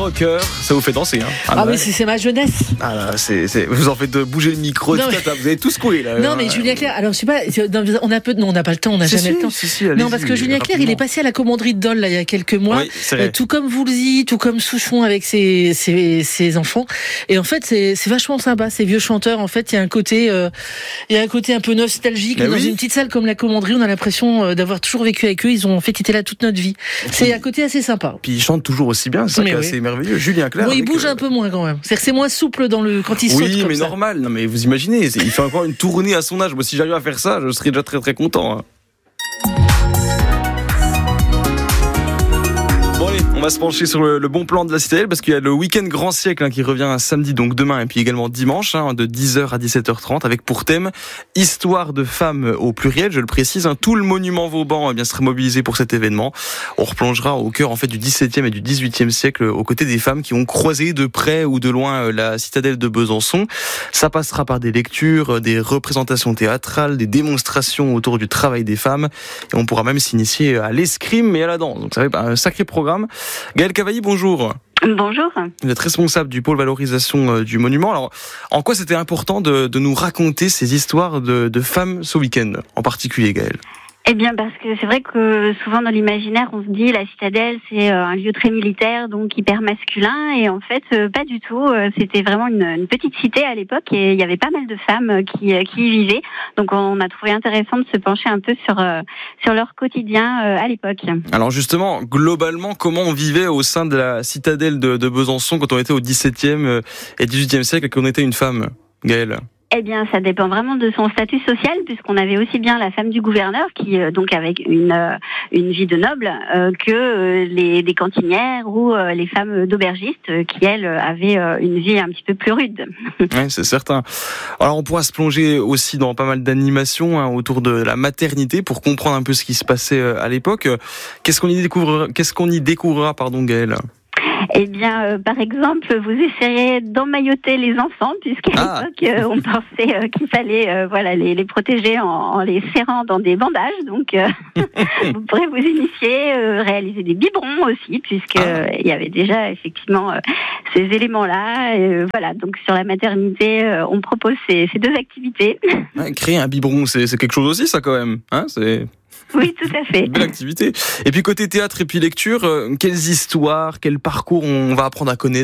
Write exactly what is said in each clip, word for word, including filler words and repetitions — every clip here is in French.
rocker, ça vous fait danser, hein? Ah, ah mais c'est, c'est ma jeunesse. Ah là, c'est, c'est, vous en faites de bouger le micro, non, tout mais... vous avez tout secoué là. Non mais Julien Clerc, alors je sais pas, on a peu, non on n'a pas le temps, on n'a jamais si, le temps. Si, si, non parce que Julien Clerc, il est passé à la commanderie de Dole là il y a quelques mois, oui, euh, tout comme Woolsey, tout comme Souchon avec ses, ses, ses enfants. Et en fait c'est, c'est vachement sympa, ces vieux chanteurs. En fait il y a un côté, euh, il y a un côté un peu nostalgique. Mais dans oui. une petite salle comme la commanderie, on a l'impression d'avoir toujours vécu avec eux. Ils ont en fait été là toute notre vie. C'est un côté assez sympa. Puis ils chantent toujours aussi bien, c'est, oui. c'est merveilleux. Julien Clerc. Bon, il bouge euh... un peu moins quand même. C'est-à-dire que c'est moins souple dans le quand il oui, saute. Oui, mais ça. normal. Non, mais vous imaginez, il fait encore une tournée à son âge. Moi, si j'arrive à faire ça, je serais déjà très très content. Hein. Bon allez, on va se pencher sur le, le bon plan de la Citadelle parce qu'il y a le week-end grand siècle hein, qui revient samedi, donc demain, et puis également dimanche, hein, de dix heures à dix-sept heures trente, avec pour thème Histoire de femmes au pluriel, je le précise. Hein, tout le monument Vauban eh bien, sera mobilisé pour cet événement. On replongera au cœur en fait, du dix-septième et du dix-huitième siècle aux côtés des femmes qui ont croisé de près ou de loin la Citadelle de Besançon. Ça passera par des lectures, des représentations théâtrales, des démonstrations autour du travail des femmes, et on pourra même s'initier à l'escrime et à la danse. Donc ça va être un sacré programme. Gaëlle Cavailly, bonjour. Bonjour. Vous êtes responsable du pôle valorisation du monument. Alors, en quoi c'était important de, de nous raconter ces histoires de, de femmes ce week-end, en particulier, Gaëlle ? Eh bien, parce que c'est vrai que souvent dans l'imaginaire, on se dit la Citadelle, c'est un lieu très militaire, donc hyper masculin, et en fait, pas du tout. C'était vraiment une, une petite cité à l'époque, et il y avait pas mal de femmes qui, qui y vivaient. Donc, on a trouvé intéressant de se pencher un peu sur sur leur quotidien à l'époque. Alors justement, globalement, comment on vivait au sein de la Citadelle de, de Besançon quand on était au dix-septième et dix-huitième siècle et qu'on était une femme, Gaëlle ? Eh bien, ça dépend vraiment de son statut social, puisqu'on avait aussi bien la femme du gouverneur, qui euh, donc avec une euh, une vie de noble, euh, que euh, les, les cantinières ou euh, les femmes d'aubergistes, euh, qui elles avaient euh, une vie un petit peu plus rude. Oui, c'est certain. Alors, on pourra se plonger aussi dans pas mal d'animations hein, autour de la maternité pour comprendre un peu ce qui se passait à l'époque. Qu'est-ce qu'on y découvrira, qu'est-ce qu'on y découvrira, pardon, Gaëlle ? Eh bien, euh, par exemple, vous essayerez d'emmailloter les enfants, puisqu'à ah. l'époque, euh, on pensait euh, qu'il fallait euh, voilà, les, les protéger en, en les serrant dans des bandages. Donc, euh, vous pourrez vous initier, euh, réaliser des biberons aussi, puisqu'il ah. euh, y avait déjà effectivement euh, ces éléments-là. Euh, voilà, donc sur la maternité, euh, on propose ces, ces deux activités. Ouais, créer un biberon, c'est, c'est quelque chose aussi, ça, quand même. Hein, c'est... Oui, tout à fait. Belle activité. Et puis côté théâtre et puis lecture, euh, quelles histoires, quel parcours on va apprendre à connaître ?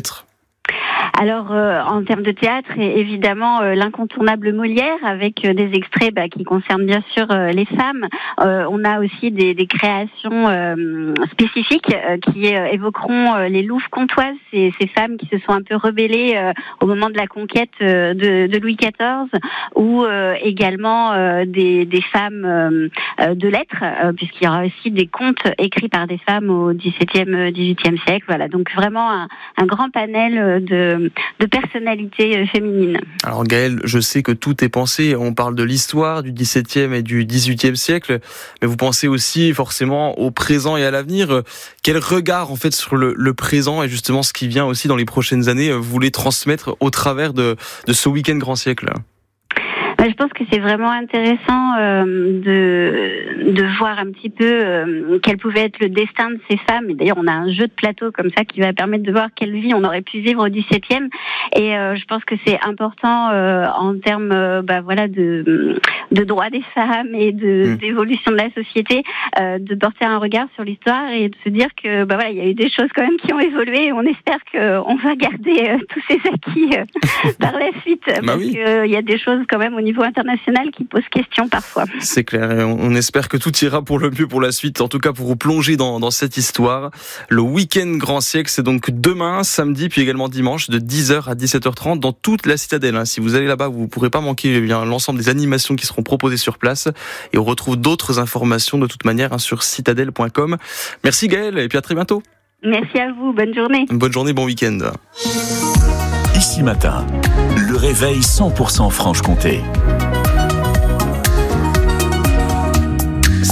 Alors, euh, en termes de théâtre, évidemment, euh, l'incontournable Molière, avec euh, des extraits bah, qui concernent bien sûr euh, les femmes. Euh, on a aussi des, des créations euh, spécifiques euh, qui euh, évoqueront euh, les louves comtoises, ces, ces femmes qui se sont un peu rebellées euh, au moment de la conquête euh, de, de Louis quatorze, ou euh, également euh, des, des femmes euh, de lettres, euh, puisqu'il y aura aussi des contes écrits par des femmes au dix-septième, dix-huitième siècle. Voilà, donc vraiment un, un grand panel de de personnalité féminine. Alors Gaëlle, je sais que tout est pensé, on parle de l'histoire du dix-septième et du dix-huitième siècle, mais vous pensez aussi forcément au présent et à l'avenir. Quel regard en fait sur le, le présent et justement ce qui vient aussi dans les prochaines années, vous voulez transmettre au travers de, de ce week-end grand siècle ? Je pense que c'est vraiment intéressant euh, de de voir un petit peu euh, quel pouvait être le destin de ces femmes. Et d'ailleurs, on a un jeu de plateau comme ça qui va permettre de voir quelle vie on aurait pu vivre au dix-septième. Et euh, je pense que c'est important euh, en termes euh, bah, voilà, de, de droits des femmes et de, mmh. d'évolution de la société, euh, de porter un regard sur l'histoire et de se dire que bah, voilà, il y a eu des choses quand même qui ont évolué et on espère qu'on va garder euh, tous ces acquis euh, par la suite. Bah parce oui. qu'il euh, y a des choses quand même au niveau international qui pose question parfois. C'est clair, et on espère que tout ira pour le mieux pour la suite, en tout cas pour vous plonger dans, dans cette histoire. Le week-end grand siècle, c'est donc demain, samedi, puis également dimanche, de dix heures à dix-sept heures trente dans toute la Citadelle. Si vous allez là-bas, vous ne pourrez pas manquer eh bien, l'ensemble des animations qui seront proposées sur place, et on retrouve d'autres informations de toute manière hein, sur citadelle point com. Merci Gaëlle, et puis à très bientôt. Merci à vous, bonne journée. Bonne journée, bon week-end. Ici Matin, le réveil cent pour cent Franche-Comté.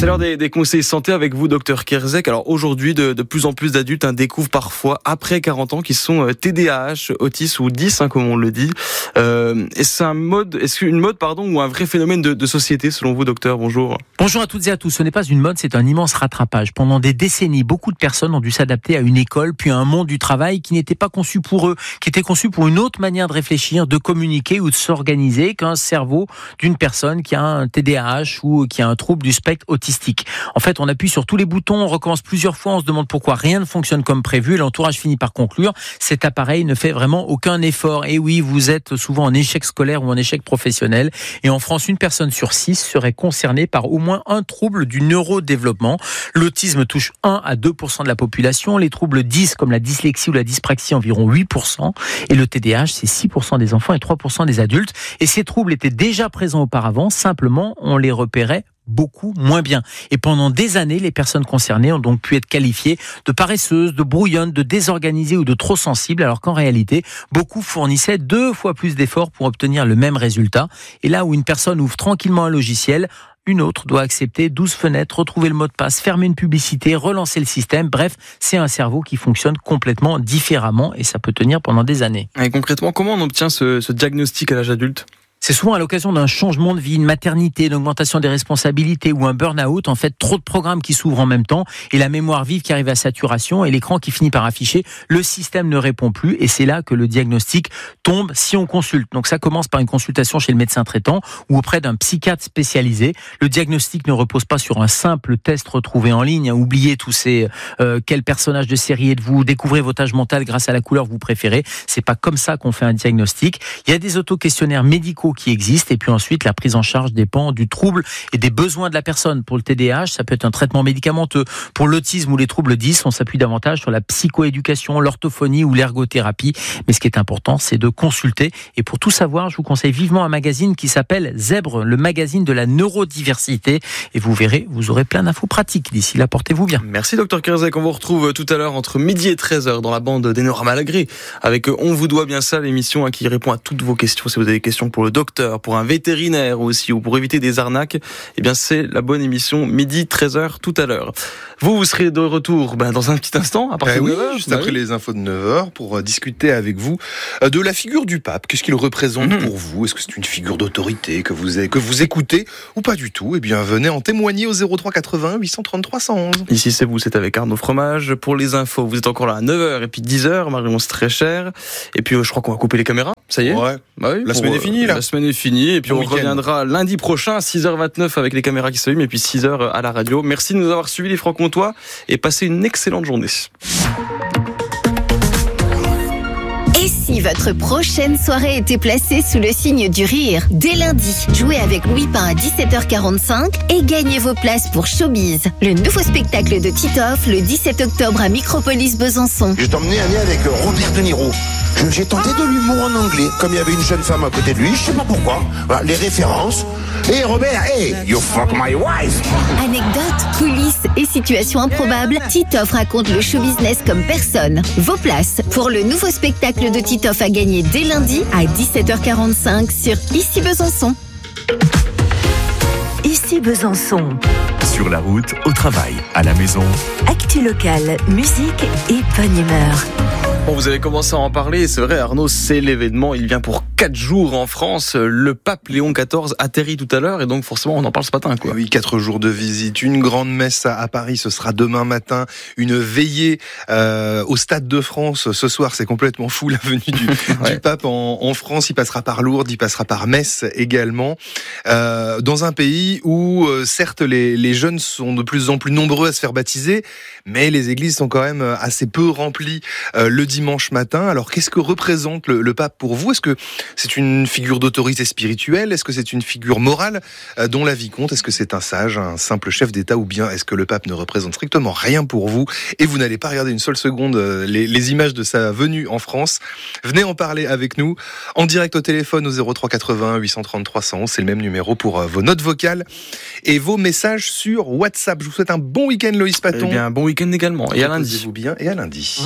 C'est l'heure des, des conseils santé avec vous, docteur Kierzek. Alors aujourd'hui, de, de plus en plus d'adultes hein, découvrent parfois, après quarante ans, qu'ils sont T D A H, autistes ou dys, hein, comme on le dit. Euh, est-ce un mode, est-ce une mode, pardon, ou un vrai phénomène de, de société, selon vous, docteur? Bonjour. Bonjour à toutes et à tous. Ce n'est pas une mode, c'est un immense rattrapage. Pendant des décennies, beaucoup de personnes ont dû s'adapter à une école, puis à un monde du travail qui n'était pas conçu pour eux, qui était conçu pour une autre manière de réfléchir, de communiquer ou de s'organiser qu'un cerveau d'une personne qui a un T D A H ou qui a un trouble du spectre autistique. En fait, on appuie sur tous les boutons, on recommence plusieurs fois, on se demande pourquoi rien ne fonctionne comme prévu et l'entourage finit par conclure, cet appareil ne fait vraiment aucun effort. Et oui, vous êtes souvent en échec scolaire ou en échec professionnel. Et en France, une personne sur six serait concernée par au moins un trouble du neurodéveloppement. L'autisme touche un à deux pour cent de la population, les troubles dys comme la dyslexie ou la dyspraxie environ huit pour cent. Et le T D A H, c'est six pour cent des enfants et trois pour cent des adultes. Et ces troubles étaient déjà présents auparavant, simplement on les repérait beaucoup moins bien. Et pendant des années, les personnes concernées ont donc pu être qualifiées de paresseuses, de brouillonnes, de désorganisées ou de trop sensibles, alors qu'en réalité, beaucoup fournissaient deux fois plus d'efforts pour obtenir le même résultat. Et là où une personne ouvre tranquillement un logiciel, une autre doit accepter douze fenêtres, retrouver le mot de passe, fermer une publicité, relancer le système. Bref, c'est un cerveau qui fonctionne complètement différemment et ça peut tenir pendant des années. Et concrètement, comment on obtient ce, ce diagnostic à l'âge adulte ? C'est souvent à l'occasion d'un changement de vie, une maternité, une augmentation des responsabilités ou un burn-out. En fait, trop de programmes qui s'ouvrent en même temps et la mémoire vive qui arrive à saturation et l'écran qui finit par afficher. Le système ne répond plus et c'est là que le diagnostic tombe si on consulte. Donc ça commence par une consultation chez le médecin traitant ou auprès d'un psychiatre spécialisé. Le diagnostic ne repose pas sur un simple test retrouvé en ligne. Oubliez tous ces euh, quel personnage de série êtes-vous, découvrez votre âge mental grâce à la couleur que vous préférez. C'est pas comme ça qu'on fait un diagnostic. Il y a des auto-questionnaires médicaux qui existe et puis ensuite la prise en charge dépend du trouble et des besoins de la personne. Pour le T D A H, ça peut être un traitement médicamenteux. Pour l'autisme ou les troubles dys, on s'appuie davantage sur la psychoéducation, l'orthophonie ou l'ergothérapie. Mais ce qui est important, c'est de consulter. Et pour tout savoir, je vous conseille vivement un magazine qui s'appelle Zèbre, le magazine de la neurodiversité. Et vous verrez, vous aurez plein d'infos pratiques. D'ici là, portez-vous bien. Merci docteur Kierzek. On vous retrouve tout à l'heure entre midi et treize heures dans la bande d'Enora Malagré avec On vous doit bien ça, l'émission qui répond à toutes vos questions. Si vous avez des questions pour le docteur, pour un vétérinaire aussi, ou pour éviter des arnaques, eh bien c'est la bonne émission, midi treize heures tout à l'heure. Vous, vous serez de retour ben, dans un petit instant, à partir eh de oui, neuf heures. Juste après oui. les infos de neuf heures, pour discuter avec vous de la figure du pape. Qu'est-ce qu'il représente mmh. pour vous ? Est-ce que c'est une figure d'autorité que vous, que vous écoutez ou pas du tout ? Eh bien, venez en témoigner au zéro trois quatre-vingts huit cent trente-trois cent onze. Ici, c'est vous, c'est avec Arnaud Fromage. Pour les infos, vous êtes encore là à neuf heures et puis dix heures, Marion, c'est très cher. Et puis, je crois qu'on va couper les caméras. Ça y est ? Ouais. Bah oui, la pour, semaine est finie, là. La semaine est finie. Et puis, bon on week-end. reviendra lundi prochain à six heures vingt-neuf avec les caméras qui s'allument et puis six heures à la radio. Merci de nous avoir suivis, les Francs-Comtois, et passez une excellente journée. Et si votre prochaine soirée était placée sous le signe du rire ? Dès lundi, jouez avec Louis Pain à dix-sept heures quarante-cinq et gagnez vos places pour Showbiz, le nouveau spectacle de Titoff le dix-sept octobre à Micropolis Besançon. Je t'emmenais aller avec Robert De Niro. J'ai tenté de l'humour en anglais, comme il y avait une jeune femme à côté de lui, je sais pas pourquoi. Voilà, les références. Et hey Robert, hey, you fuck my wife. Anecdotes, coulisses et situations improbables, Titoff raconte le show business comme personne. Vos places pour le nouveau spectacle de Titoff à gagner dès lundi à dix-sept heures quarante-cinq sur Ici Besançon. Ici Besançon. Sur la route, au travail, à la maison. Actu locale, musique et bonne humeur. Bon, vous avez commencé à en parler, c'est vrai Arnaud, c'est l'événement, il vient pour quatre jours en France, le pape Léon quatorze atterrit tout à l'heure et donc forcément on en parle ce matin, quoi. Oui, quatre jours de visite, une grande messe à Paris, ce sera demain matin, une veillée euh, au Stade de France, ce soir c'est complètement fou la venue du, ouais. du pape en, en France, il passera par Lourdes, il passera par Metz également, euh, dans un pays où euh, certes les, les jeunes sont de plus en plus nombreux à se faire baptiser, mais les églises sont quand même assez peu remplies euh, le dimanche matin. Alors qu'est-ce que représente le, le pape pour vous ? Est-ce que c'est une figure d'autorité spirituelle ? Est-ce que c'est une figure morale euh, dont la vie compte ? Est-ce que c'est un sage, un simple chef d'État ? Ou bien est-ce que le pape ne représente strictement rien pour vous et vous n'allez pas regarder une seule seconde euh, les, les images de sa venue en France ? Venez en parler avec nous en direct au téléphone au zéro trois quatre-vingts huit cent trente-trois cent onze. C'est le même numéro pour euh, vos notes vocales et vos messages sur WhatsApp. Je vous souhaite un bon week-end, Loïs Paton. Eh bien, un bon week-end également. Et à lundi. Reposez-vous bien et à lundi.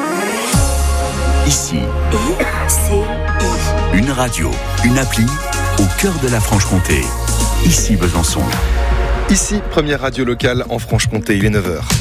Ici, I C I. une radio, une appli au cœur de la Franche-Comté. Ici Besançon. Ici, première radio locale en Franche-Comté, il est neuf heures.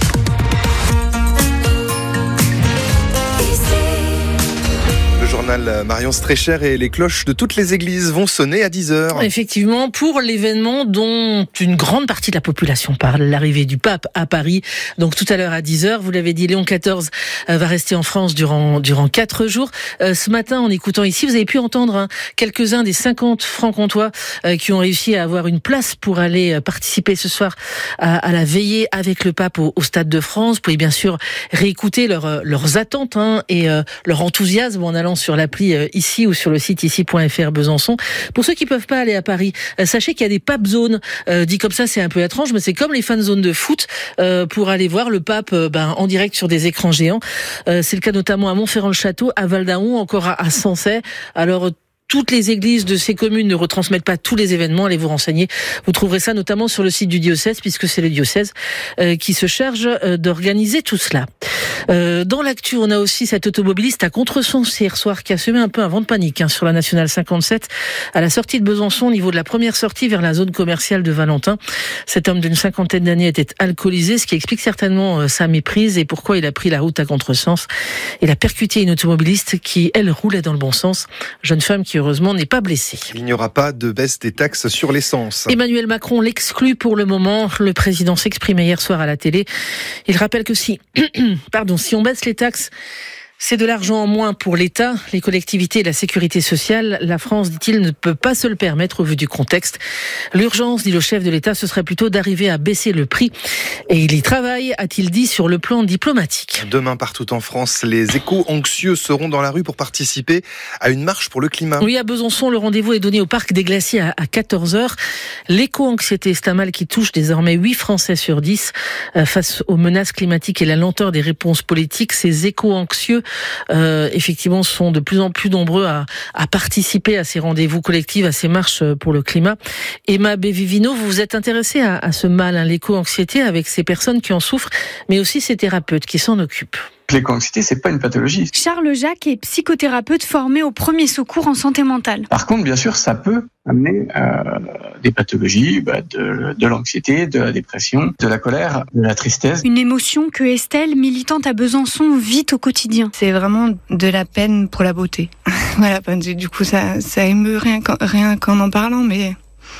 Journal Marion Strécher et les cloches de toutes les églises vont sonner à dix heures. Effectivement, pour l'événement dont une grande partie de la population parle, l'arrivée du pape à Paris. Donc tout à l'heure à dix heures, vous l'avez dit, Léon quatorze va rester en France durant durant quatre jours. Euh, ce matin, en écoutant ici, vous avez pu entendre hein, quelques-uns des cinquante francs-comtois euh, qui ont réussi à avoir une place pour aller euh, participer ce soir à, à la veillée avec le pape au, au Stade de France. Vous pouvez bien sûr réécouter leur, leurs attentes hein, et euh, leur enthousiasme en allant sur l'appli euh, ici ou sur le site ici point f r Besançon. Pour ceux qui peuvent pas aller à Paris, euh, sachez qu'il y a des pape zones. Euh, dit comme ça, c'est un peu étrange, mais c'est comme les fan zones de foot euh, pour aller voir le pape euh, ben, en direct sur des écrans géants. Euh, c'est le cas notamment à Montferrand-le-Château, à Val-d'Aon, encore à, à Sancey. Alors toutes les églises de ces communes ne retransmettent pas tous les événements. Allez vous renseigner. Vous trouverez ça notamment sur le site du diocèse, puisque c'est le diocèse euh, qui se charge euh, d'organiser tout cela. Euh, dans l'actu, on a aussi cet automobiliste à contresens hier soir qui a semé un peu un vent de panique hein, sur la nationale cinquante-sept à la sortie de Besançon, au niveau de la première sortie vers la zone commerciale de Valentin. Cet homme d'une cinquantaine d'années était alcoolisé, ce qui explique certainement euh, sa méprise et pourquoi il a pris la route à contresens. Il a percuté une automobiliste qui, elle, roulait dans le bon sens. Jeune femme qui heureusement n'est pas blessée. Il n'y aura pas de baisse des taxes sur l'essence. Emmanuel Macron l'exclut pour le moment. Le président s'exprimait hier soir à la télé. Il rappelle que si, pardon, si on baisse les taxes, c'est de l'argent en moins pour l'État, les collectivités et la sécurité sociale. La France, dit-il, ne peut pas se le permettre au vu du contexte. L'urgence, dit le chef de l'État, ce serait plutôt d'arriver à baisser le prix. Et il y travaille, a-t-il dit, sur le plan diplomatique. Demain, partout en France, les éco-anxieux seront dans la rue pour participer à une marche pour le climat. Oui, à Besançon, le rendez-vous est donné au Parc des Glaciers à quatorze heures. L'éco-anxiété, c'est un mal qui touche désormais huit Français sur dix. Face aux menaces climatiques et la lenteur des réponses politiques, ces éco-anxieux Euh, effectivement, sont de plus en plus nombreux à, à participer à ces rendez-vous collectifs, à ces marches pour le climat. Emma Bévivino, vous vous êtes intéressée à, à ce mal, hein, l'éco-anxiété, avec ces personnes qui en souffrent, mais aussi ces thérapeutes qui s'en occupent. L'éco-anxiété, c'est pas une pathologie. Charles Jacques est psychothérapeute formé au premier secours en santé mentale. Par contre, bien sûr, ça peut amener euh, des pathologies, bah, de, de l'anxiété, de la dépression, de la colère, de la tristesse. Une émotion que Estelle, militante à Besançon, vit au quotidien. C'est vraiment de la peine pour la beauté. Voilà, du coup, ça, ça émeut rien qu'en, rien qu'en en parlant, mais...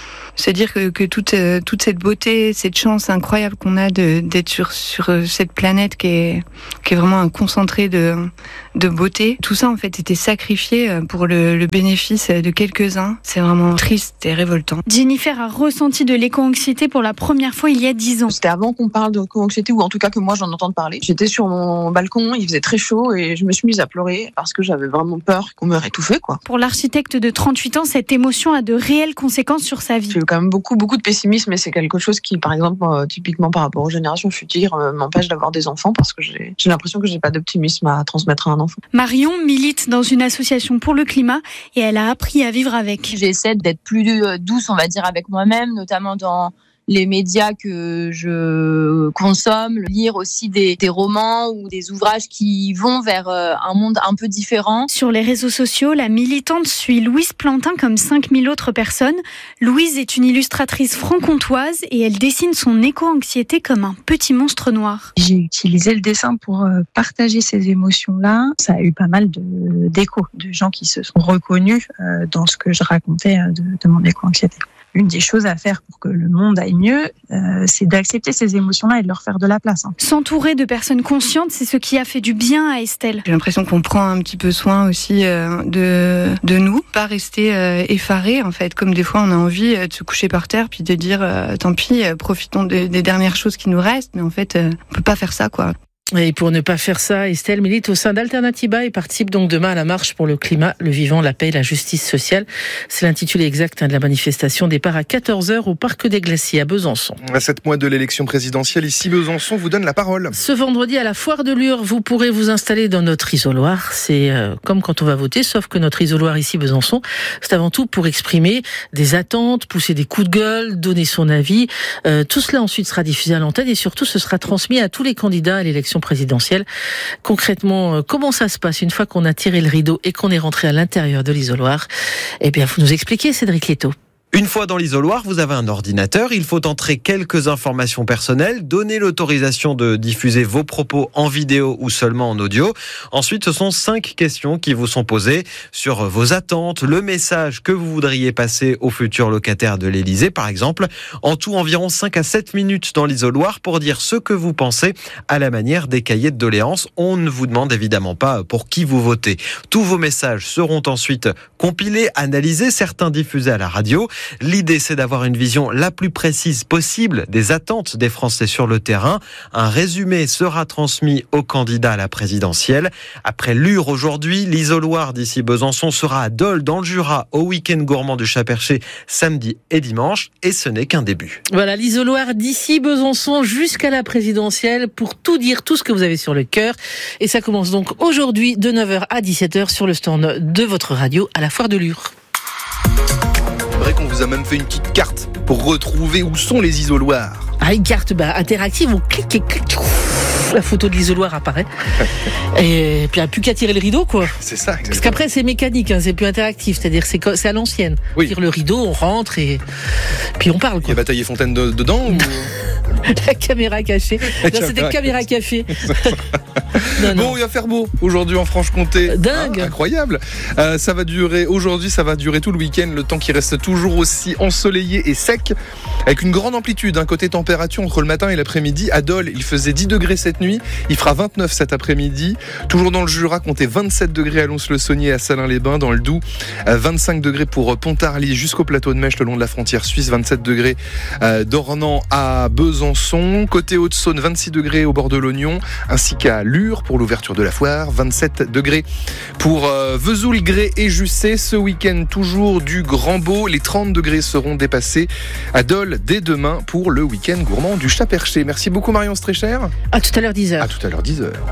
Se dire que, que toute, euh, toute cette beauté, cette chance incroyable qu'on a de, d'être sur, sur cette planète qui est, qui est vraiment un concentré de, de beauté, tout ça en fait était sacrifié pour le, le bénéfice de quelques-uns. C'est vraiment triste et révoltant. Jennifer a ressenti de l'éco-anxiété pour la première fois il y a dix ans. C'était avant qu'on parle d'éco-anxiété, ou en tout cas que moi j'en entende parler. J'étais sur mon balcon, il faisait très chaud et je me suis mise à pleurer parce que j'avais vraiment peur qu'on meure étouffée, quoi. Pour l'architecte de trente-huit ans, cette émotion a de réelles conséquences sur sa vie. J'ai eu quand même beaucoup, beaucoup de pessimisme, et c'est quelque chose qui, par exemple, euh, typiquement par rapport aux générations futures, euh, m'empêche d'avoir des enfants parce que j'ai, j'ai l'impression que j'ai pas d'optimisme à transmettre à un enfant. Marion milite dans une association pour le climat et elle a appris à vivre avec. J'essaie d'être plus douce, on va dire, avec moi-même, notamment dans les médias que je consomme, lire aussi des, des romans ou des ouvrages qui vont vers un monde un peu différent. Sur les réseaux sociaux, la militante suit Louise Plantin comme cinq mille autres personnes. Louise est une illustratrice franc-comtoise et elle dessine son éco-anxiété comme un petit monstre noir. J'ai utilisé le dessin pour partager ces émotions-là. Ça a eu pas mal de, d'échos, de gens qui se sont reconnus dans ce que je racontais de, de mon éco-anxiété. Une des choses à faire pour que le monde aille mieux, euh, c'est d'accepter ces émotions-là et de leur faire de la place. Hein. S'entourer de personnes conscientes, c'est ce qui a fait du bien à Estelle. J'ai l'impression qu'on prend un petit peu soin aussi euh, de de nous, pas rester euh, effaré en fait. Comme des fois, on a envie de se coucher par terre puis de dire euh, tant pis, euh, profitons de, des dernières choses qui nous restent. Mais en fait, euh, on peut pas faire ça, quoi. Et pour ne pas faire ça, Estelle milite au sein d'Alternativa et participe donc demain à la marche pour le climat, le vivant, la paix et la justice sociale. C'est l'intitulé exact de la manifestation. Départ à quatorze heures au Parc des Glaciers à Besançon. À sept mois de l'élection présidentielle, ici Besançon vous donne la parole. Ce vendredi à la Foire de Lure, vous pourrez vous installer dans notre isoloir. C'est euh, comme quand on va voter, sauf que notre isoloir ici Besançon, c'est avant tout pour exprimer des attentes, pousser des coups de gueule, donner son avis. Euh, tout cela ensuite sera diffusé à l'antenne et surtout ce sera transmis à tous les candidats à l'élection présidentielle. Concrètement, comment ça se passe une fois qu'on a tiré le rideau et qu'on est rentré à l'intérieur de l'isoloir? Eh bien, vous nous expliquez, Cédric Leto. Une fois dans l'isoloir, vous avez un ordinateur, il faut entrer quelques informations personnelles, donner l'autorisation de diffuser vos propos en vidéo ou seulement en audio. Ensuite, ce sont cinq questions qui vous sont posées sur vos attentes, le message que vous voudriez passer aux futurs locataires de l'Élysée, par exemple. En tout, environ cinq à sept minutes dans l'isoloir pour dire ce que vous pensez à la manière des cahiers de doléances. On ne vous demande évidemment pas pour qui vous votez. Tous vos messages seront ensuite compilés, analysés, certains diffusés à la radio. L'idée, c'est d'avoir une vision la plus précise possible des attentes des Français sur le terrain. Un résumé sera transmis aux candidats à la présidentielle. Après Lure aujourd'hui, l'isoloir d'ici Besançon sera à Dole, dans le Jura, au week-end gourmand du Chat-Perché, samedi et dimanche. Et ce n'est qu'un début. Voilà, l'isoloir d'ici Besançon jusqu'à la présidentielle pour tout dire, tout ce que vous avez sur le cœur. Et ça commence donc aujourd'hui de neuf heures à dix-sept heures sur le stand de votre radio à la foire de Lure. C'est vrai qu'on vous a même fait une petite carte pour retrouver où sont les isoloirs. Ah, une carte bah, interactive, on clique et clique, la photo de l'isoloir apparaît. Et puis il n'y a plus qu'à tirer le rideau, quoi. C'est ça, exactement. Parce qu'après c'est mécanique, hein, c'est plus interactif, c'est-à-dire c'est, c'est à l'ancienne. Oui. On tire le rideau, on rentre et puis on parle, quoi. Il y a Bataille et Fontaine de, dedans ou... La caméra cachée. La non, c'était caméra café. non, non. Bon, il va faire beau aujourd'hui en Franche-Comté. Dingue. Ah, incroyable. Euh, ça va durer aujourd'hui, ça va durer tout le week-end. Le temps qui reste toujours aussi ensoleillé et sec, avec une grande amplitude. Un côté température entre le matin et l'après-midi. À Dole, il faisait dix degrés cette nuit. Il fera vingt-neuf cet après-midi. Toujours dans le Jura, comptez vingt-sept degrés à Lons-le-Saunier, à Salins-les-Bains, dans le Doubs. vingt-cinq degrés pour Pontarlier jusqu'au plateau de Mèche, le long de la frontière suisse. vingt-sept degrés euh, d'Ornans à Besançon. Côté Haute-Saône, vingt-six degrés au bord de l'Oignon, ainsi qu'à Lure pour l'ouverture de la foire. vingt-sept degrés pour euh, Vesoul, Grès et Jussey. Ce week-end, toujours du grand beau. Les trente degrés seront dépassés à Dole dès demain pour le week-end gourmand du Chat-Perché. Merci beaucoup Marion Strécher. À tout à l'heure dix heures. À tout à l'heure dix heures.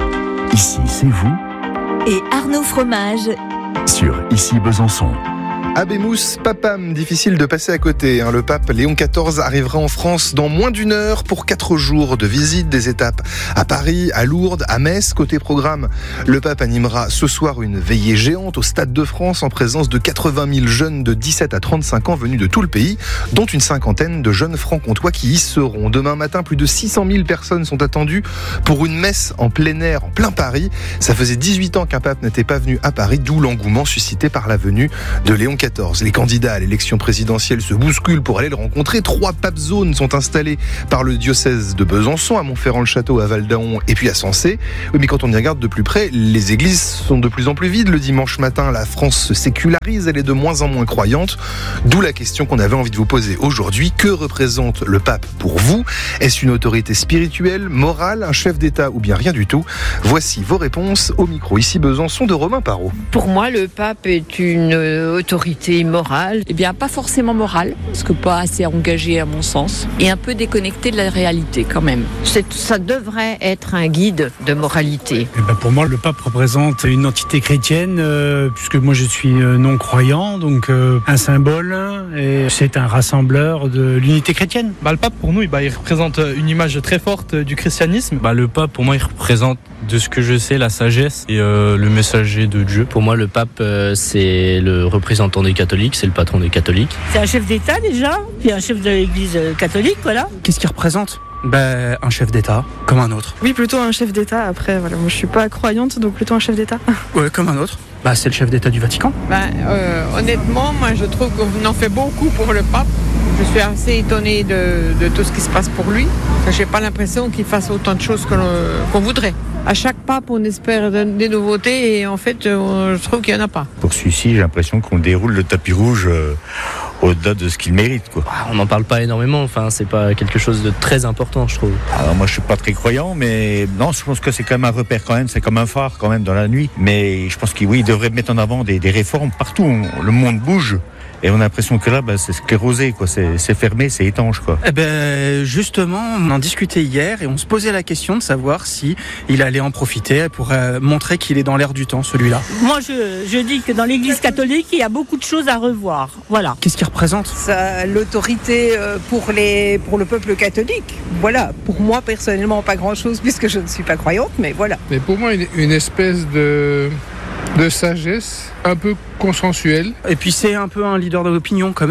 Ici, c'est vous. Et Arnaud Fromage. Sur Ici Besançon. Abemous Papam, difficile de passer à côté. Hein. Le pape Léon quatorze arrivera en France dans moins d'une heure pour quatre jours de visite, des étapes à Paris, à Lourdes, à Metz. Côté programme, le pape animera ce soir une veillée géante au Stade de France en présence de quatre-vingt mille jeunes de dix-sept à trente-cinq ans venus de tout le pays, dont une cinquantaine de jeunes franc-comtois qui y seront. Demain matin, plus de six cent mille personnes sont attendues pour une messe en plein air, en plein Paris. Ça faisait dix-huit ans qu'un pape n'était pas venu à Paris, d'où l'engouement suscité par la venue de Léon quatorze. Les candidats à l'élection présidentielle se bousculent pour aller le rencontrer. Trois papes zones sont installés par le diocèse de Besançon, à Montferrand-le-Château, à Val-d'Aon et puis à Sensé. Oui, mais quand on y regarde de plus près, les églises sont de plus en plus vides. Le dimanche matin, la France se sécularise, elle est de moins en moins croyante. D'où la question qu'on avait envie de vous poser aujourd'hui. Que représente le pape pour vous ? Est-ce une autorité spirituelle, morale, un chef d'État ou bien rien du tout ? Voici vos réponses au micro ici Besançon de Romain Parot. Pour moi, le pape est une autorité morale. Eh bien, pas forcément morale, parce que pas assez engagé à mon sens, et un peu déconnecté de la réalité quand même. C'est, ça devrait être un guide de moralité. Eh ben pour moi, le pape représente une entité chrétienne, euh, puisque moi je suis euh, non-croyant, donc euh, un symbole, et c'est un rassembleur de l'unité chrétienne. Bah, le pape, pour nous, bah, il représente une image très forte du christianisme. Bah, le pape, pour moi, il représente, de ce que je sais, la sagesse et euh, le messager de Dieu. Pour moi, le pape, euh, c'est le représentant des catholiques, c'est le patron des catholiques. C'est un chef d'État déjà, puis un chef de l'Église catholique, voilà. Qu'est-ce qu'il représente ? Ben, un chef d'État, comme un autre. Oui, plutôt un chef d'État. Après, voilà, moi je suis pas croyante, donc plutôt un chef d'État. Ouais, comme un autre. Bah, c'est le chef d'État du Vatican. Ben, euh, honnêtement, moi je trouve qu'on en fait beaucoup pour le pape. Je suis assez étonnée de, de tout ce qui se passe pour lui. J'ai pas l'impression qu'il fasse autant de choses que qu'on voudrait. À chaque pape, on espère des nouveautés et en fait, je trouve qu'il n'y en a pas. Pour celui-ci, j'ai l'impression qu'on déroule le tapis rouge euh, au-delà de ce qu'il mérite, quoi. On n'en parle pas énormément, enfin, c'est pas quelque chose de très important, je trouve. Alors moi, je suis pas très croyant, mais non, je pense que c'est quand même un repère quand même, c'est comme un phare quand même dans la nuit. Mais je pense qu'il oui, il devrait mettre en avant des, des réformes partout. On, le monde bouge. Et on a l'impression que là, bah, c'est sclérosé, quoi. C'est, c'est fermé, c'est étanche, quoi. Eh ben, justement, on en discutait hier et on se posait la question de savoir si il allait en profiter pour euh, montrer qu'il est dans l'air du temps, celui-là. Moi, je, je dis que dans l'Église catholique, il y a beaucoup de choses à revoir. Voilà. Qu'est-ce qu'il représente ? Ça, l'autorité pour les, pour le peuple catholique. Voilà. Pour moi, personnellement, pas grand-chose puisque je ne suis pas croyante, mais voilà. Mais pour moi, une, une espèce de de sagesse, un peu consensuelle. Et puis c'est un peu un leader de l'opinion quand même.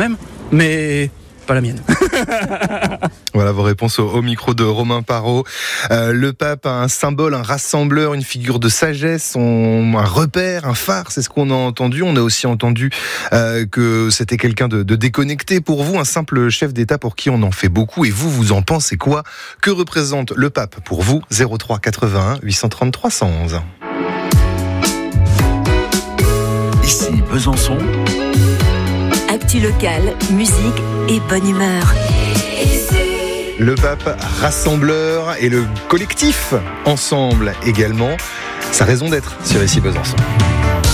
mais pas la mienne. Voilà vos réponses au, au micro de Romain Parot. Euh, le pape, un symbole, un rassembleur, une figure de sagesse, on, un repère, un phare, c'est ce qu'on a entendu. On a aussi entendu euh, que c'était quelqu'un de, de déconnecté pour vous, un simple chef d'État pour qui on en fait beaucoup. Et vous, vous en pensez quoi ? Que représente le pape pour vous ? zéro trois quatre-vingt-un huit cent trente-trois cent onze. Ici Besançon. Actu local, musique et bonne humeur. Le pape rassembleur et le collectif ensemble également. Sa raison d'être sur Ici Besançon.